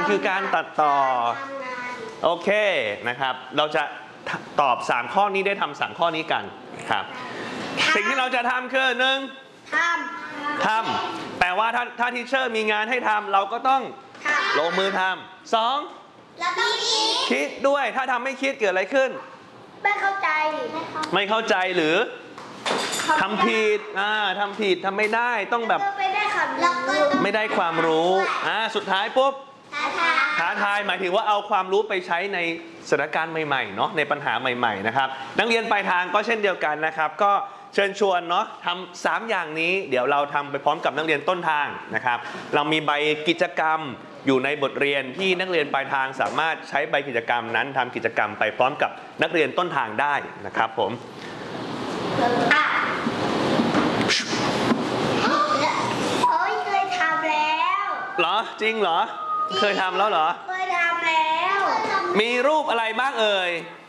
คือการตัดต่อโอเคนะครับเราจะตอบ3ข้อนี้ได้ทำ3ข้อนี้กันครับสิ่งที่เราจะทำคือทำแปลว่าถ้าทีเชอร์มีงานให้ทำเราก็ต้องลงมือทำ2เราต้องคิดด้วยถ้าทำไม่คิดเกิดอะไรขึ้นไม่เข้าใจหรือทำผิดทำไม่ได้ต้องแบบไม่ได้ความรู้สุดท้ายปุ๊บท้าทายหมายถึงว่าเอาความรู้ไปใช้ในสถานการณ์ใหม่ๆเนาะในปัญหาใหม่ๆนะครับนักเรียนปลายทางก็เช่นเดียวกันนะครับก็เชิญชวนเนาะทำ3อย่างนี้เดี๋ยวเราทำไปพร้อมกับนักเรียนต้นทางนะครับเรามีใบกิจกรรมอยู่ในบทเรียนที่นักเรียนปลายทางสามารถใช้ใบกิจกรรมนั้นทำกิจกรรมไปพร้อมกับนักเรียนต้นทางได้นะครับผมเคยทำแล้วเหรอจริงเหรอเคยทำแล้วเหรอเคยทำแล้วมีรูปอะไรบ้างเอ่ย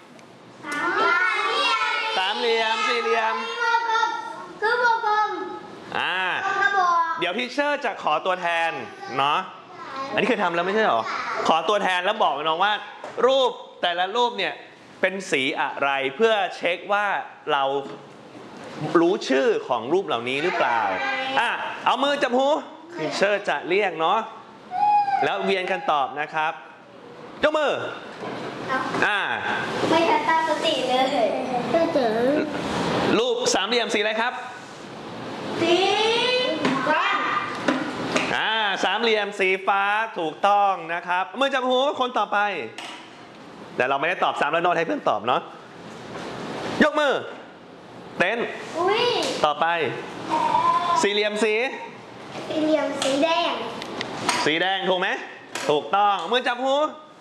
สามเหลี่ยมสี่เหลี่ยมคือวงกลมเดี๋ยวทีเชอร์จะขอตัวแทนเนาะอันนี้เคยทำแล้วไม่ใช่หรอขอตัวแทนแล้วบอกน้องว่ารูปแต่ละรูปเนี่ยเป็นสีอะไรเพื่อเช็คว่าเรารู้ชื่อของรูปเหล่านี้หรือเปล่าเอามือจับหูทีเชอร์จะเรียกเนาะแล้วเวียนกันตอบนะครับยกมือไม่ทันตั้งสติเลยรูปสามเหลี่ยมสีอะไรครับสีฟ้าสามเหลี่ยมสีฟ้าถูกต้องนะครับมือจับหูคนต่อไปแต่เราไม่ได้ตอบ3แล้วนอนให้เพื่อนตอบเนาะยกมือเต้นต่อไปสี่เหลี่ยมสีแดงถูกไหมถูกต้องมือจับหู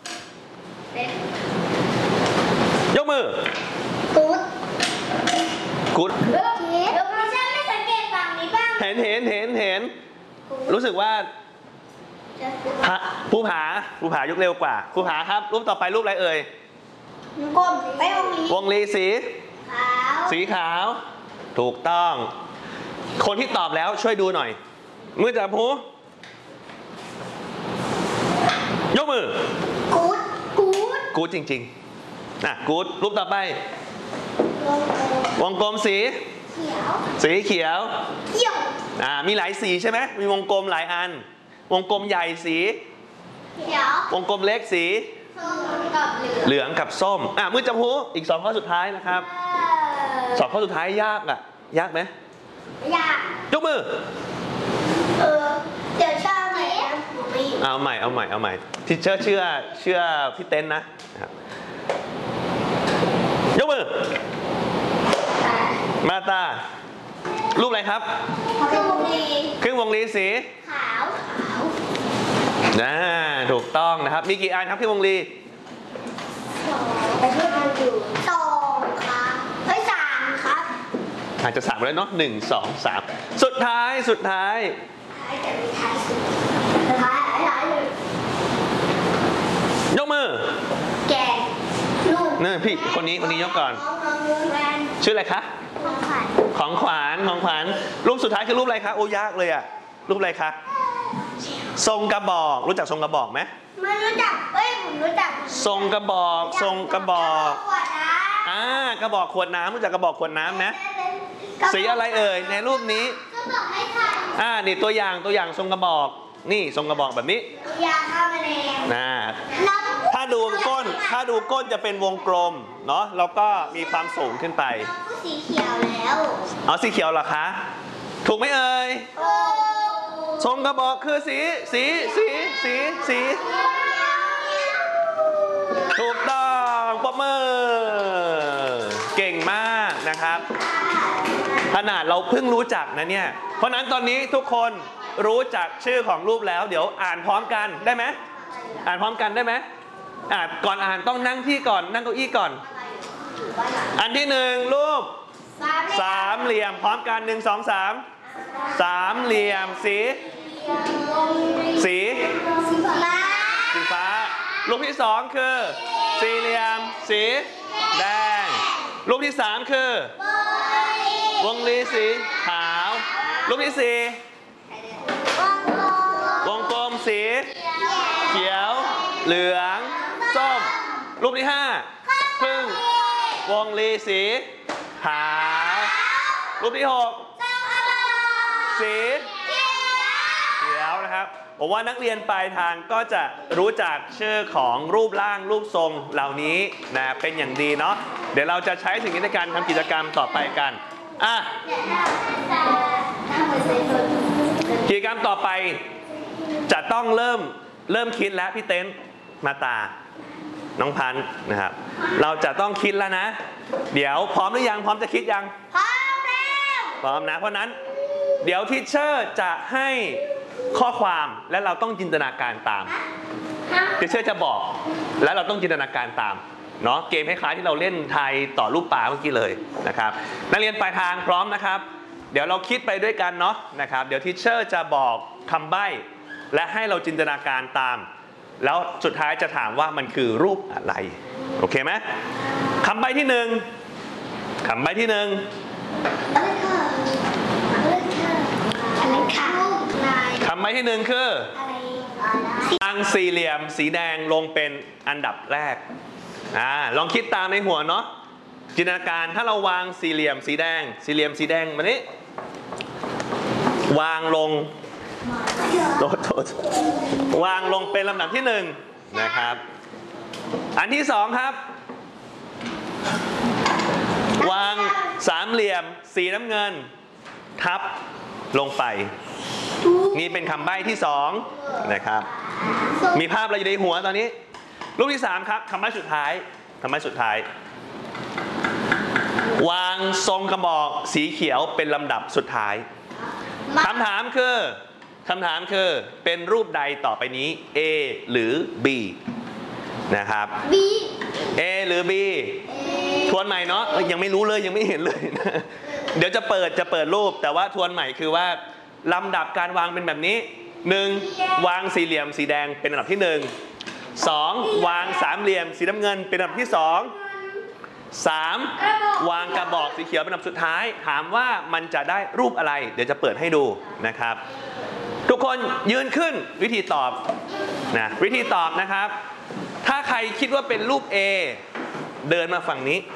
ยกมือกู๊ดไม่สังเกตฝั่งนี้บ้างเห็นรู้สึกว่าภูผายกเร็วกว่าภูผาครับรูปต่อไปรูปอะไรเอ่ยวงลีสีขาวถูกต้องคนที่ตอบแล้วช่วยดูหน่อยมือจับหูยกมือกู๊ดจริงๆกู๊ดรูปต่อไปวงกลมสีเขียวมีหลายสีใช่ไหมมีวงกลมหลายอันวงกลมใหญ่สีเขียววงกลมเล็กสีเหลืองกับส้มมือจับหูอีก2ข้อสุดท้ายนะครับ2ข้อสุดท้ายยากไหมยากยกมือเดี๋ยวชอบไหมเอาใหม่ที่เชื่อพี่เต้นนะยกมือมาตารูปอะไรครับครึ่งวงลีสีขาวถูกต้องนะครับมีกี่อันครับครึ่งวงลี 2ครับ3ครับอาจจะ3แล้วเนาะ1 2 3สุดท้ายยกมือแกะลูกพี่คนนี้ยกก่อนชื่ออะไรคะของขวัญรูปสุดท้ายคือรูปอะไรคะโอ้ยากเลยรูปอะไรคะทรงกระบอกรู้จักทรงกระบอกไหมไม่รู้จักผมรู้จักทรงกระบอกกระบอกขวดน้ำรู้จักกระบอกขวดน้ำไหมสีอะไรเอ่ยในรูปนี้นี่ตัวอย่างทรงกระบอกนี่ทรงกระบอกแบบนี้ถ้าดูก้นจะเป็นวงกลมเนาะแล้วก็มีความสูงขึ้นไปสีเขียวแล้วสีเขียวเหรอคะถูกไหมเอ่ยทรงกระบอกคือสีถูกต้องปรบมือเก่งมากนะครับขนาดเราเพิ่งรู้จักนะเนี่ยเพราะนั้นตอนนี้ทุกคนรู้จักชื่อของรูปแล้วเดี๋ยวอ่านพร้อมกันได้ไหมอ่านพร้อมกันได้ไหมก่อนอ่านต้องนั่งที่ก่อนนั่งเก้าอี้ก่อนอันที่1รูปสามเหลี่ยมพร้อมกัน1 2 3สามเหลี่ยมสีฟ้ารูปที่2คือสี่เหลี่ยมสีแดงรูปที่3คือวงลีสีขาวรูปที่4วงกลมสีเขียวเหลืองส้มรูปที่5พึ่งวงลีสีขาวรูปที่6สีเขียวนะครับผมว่านักเรียนปลายทางก็จะรู้จักชื่อของรูปร่างรูปทรงเหล่านี้นะเป็นอย่างดีเนาะเดี๋ยวเราจะใช้สิ่งนี้ในการทำกิจกรรมต่อไปกันกิจกรรมต่อไปจะต้องเริ่มคิดแล้วพี่เต้นมาตาน้องพันธ์นะครับเราจะต้องคิดแล้วนะเดี๋ยวพร้อมหรือยังพร้อมจะคิดยังพร้อมแล้วพร้อมนะเพราะนั้นเดี๋ยวทีเชอร์จะให้ข้อความและเราต้องจินตนาการตามทีเชอร์จะบอกและเราต้องจินตนาการตามเนาะเกมคล้ายๆที่เราเล่นทายต่อรูปปลาเมื่อกี้เลยนะครับนักเรียนปลายทางพร้อมนะครับเดี๋ยวเราคิดไปด้วยกันเนาะนะครับเดี๋ยวทีเชอร์จะบอกคำใบ้และให้เราจินตนาการตามแล้วสุดท้ายจะถามว่ามันคือรูปอะไรโอเคไหมคำใบ้ที่1คำใบ้ที่1คำใบ้ที่1คือวางสี่เหลี่ยมสีแดงลงเป็นอันดับแรกลองคิดตามในหัวเนาะจินตนาการถ้าเราวางสี่เหลี่ยมสีแดงมานี้วางลงวางลงเป็นลำดับที่1นะครับอันที่2ครับวางสามเหลี่ยมสีน้ำเงินทับลงไปนี่เป็นคำใบ้ที่2นะครับมีภาพอะไรอยู่ในหัวตอนนี้รูปที่3ครับคำใบ้สุดท้ายวางทรงกระบอกสีเขียวเป็นลำดับสุดท้ายคำถามคือเป็นรูปใดต่อไปนี้ A หรือ B นะครับ B A หรือ B ทวนใหม่เนาะยังไม่รู้เลยยังไม่เห็นเลยเดี๋ยวจะเปิดรูปแต่ว่าทวนใหม่คือว่าลำดับการวางเป็นแบบนี้1วางสี่เหลี่ยมสีแดงเป็นอันดับที่2วางสามเหลี่ยมสีน้ำเงินเป็นอันดับที่3วางกระบอกสีเขียวเป็นอันดับสุดท้ายถามว่ามันจะได้รูปอะไรเดี๋ยวจะเปิดให้ดูนะครับทุกคนยืนขึ้นวิธีตอบนะครับถ้าใครคิดว่าเป็นรูป A เดินมาฝั่งนี้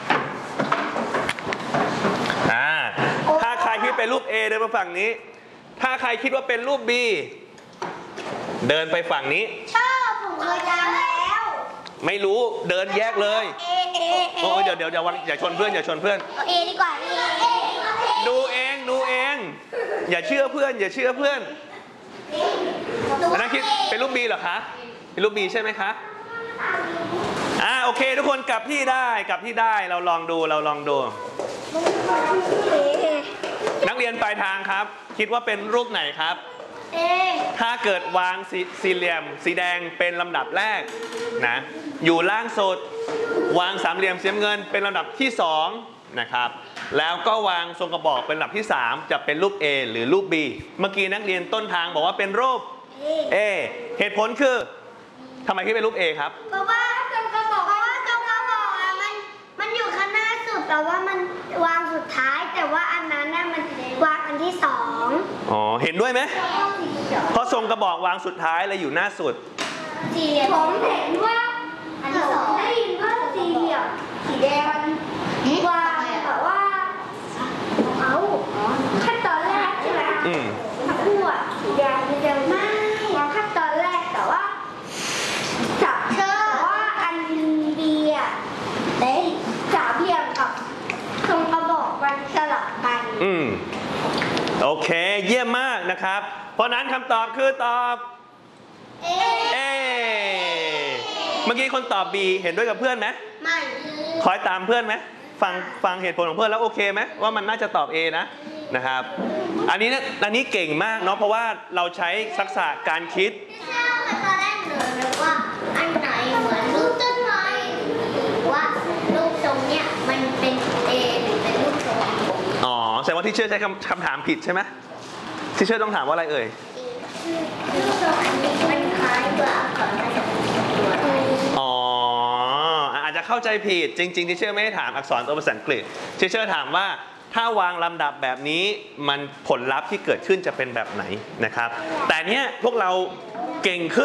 ถ้าใครคิดเป็นรูป A เดินมาฝั่งนี้ถ้าใครคิดว่าเป็นรูป B เดินไปฝั่งนี้ชอบผมเคยจำแล้วไม่รู้เดินแยกเลยโอ้ยเดี๋ยวอย่าชนเพื่อนเอดีกว่าดูเองอย่าเชื่อเพื่อนอันนั้นคิดเป็นรูป B เหรอคะเป็นรูป B ใช่ไหมคะโอเคทุกคนกลับที่ได้เราลองดูนักเรียนปลายทางครับคิดว่าเป็นรูปไหนครับถ้าเกิดวางสี่เหลี่ยมสีแดงเป็นลำดับแรกนะอยู่ล่างสุดวางสามเหลี่ยมสีน้ำเงินเป็นลำดับที่2นะครับแล้วก็วางทรงกระบอกเป็นลำดับที่3จะเป็นรูป A หรือรูป B เมื่อกี้นักเรียนต้นทางบอกว่าเป็นรูป A เหตุผลคือทำไมที่เป็นรูป A ครับเพราะว่าทรงกระบอกมันอยู่ข้างหน้าสุดแต่ว่ามันวางสุดท้ายแต่ว่าอันนั้นน่ะมันวางอันที่2 เห็นด้วยไหมเพราะทรงกระบอกวางสุดท้ายเลยอยู่หน้าสุดผมเห็นว่าอันที่2ได้ยินว่าสีเหลี่ยมสีแดงมันวางแบบว่าขั้นตอนแรกใช่ไหมทั้งคู่สีแดงมันจะไม่วางขั้นตอนแรกแต่ว่าจับว่าอันดีได้สามเหลี่ยมกับทรงกระบอกมันสลับกันโอเคเยี่ยมมากนะครับเพราะนั้นคำตอบคือตอบ A เมื่อกี้คนตอบ B เห็นด้วยกับเพื่อนไหมไม่คอยตามเพื่อนไหมฟังเหตุผลของเพื่อนแล้วโอเคไหมว่ามันน่าจะตอบ A นะครับอันนี้เก่งมากเนาะเพราะว่าเราใช้ทักษะการคิดตอนแรกหนูว่าอันไหนเหมือนรูปต้นไม้หรือว่ารูปทรงเนี่ยมันเป็น A หรือเป็นรูปทรงแสดงว่าที่เชื่อใช้คำถามผิดใช่ไหมที่เชื่อต้องถามว่าอะไรเอ่ยรูปทรงอันนี้มันคล้ายกับอักษรภาษาอาจจะเข้าใจผิดจริงๆที่เชื่อไม่ได้ถามอักษรตัวภาษาอังกฤษที่เชื่อถามว่าถ้าวางลำดับแบบนี้มันผลลัพธ์ที่เกิดขึ้นจะเป็นแบบไหนนะครับแต่เนี้ยพวกเราเก่งขึ้น